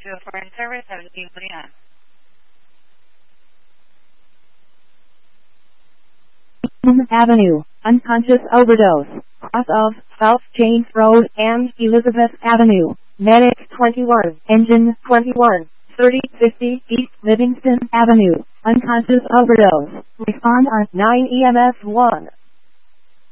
to a foreign service 1729. Avenue, unconscious overdose, cross of South James Road and Elizabeth Avenue, Medic 21, Engine 21, 3050 East Livingston Avenue, unconscious overdose, respond on 9 EMS 1.